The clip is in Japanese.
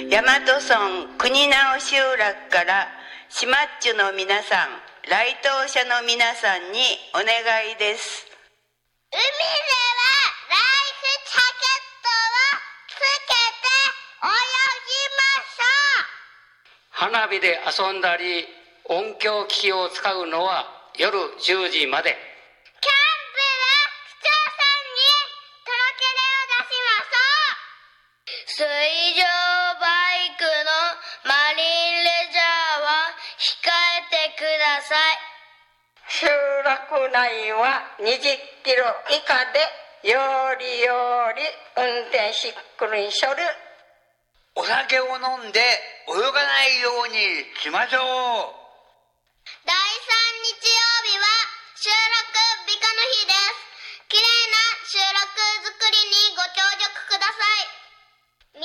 大和村国直集落からシマッチュの皆さん、来島者の皆さんにお願いです。 海ではライフジャケットをつけて泳ぎましょう。 花火で遊んだり音響機器を使うのは夜10時まで。 キャンプは市町村に届け出を出しましょう。水上バイクのマリンレジャーは控えてください。 集落内は20キロ以下でより運転しっくりしょる。 お酒を飲んで泳がないようにしましょう。 第3日曜日は集落美化の日です。きれいな集落づくりにご協力ください。